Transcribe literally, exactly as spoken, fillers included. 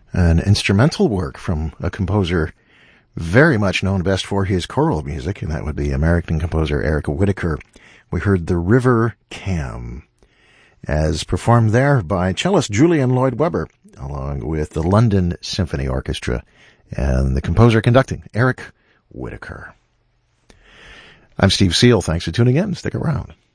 an instrumental work from a composer very much known best for his choral music, and that would be American composer Eric Whitacre. We heard The River Cam, as performed there by cellist Julian Lloyd Webber, along with the London Symphony Orchestra, and the composer conducting, Eric Whitacre. I'm Steve Seal. Thanks for tuning in. Stick around.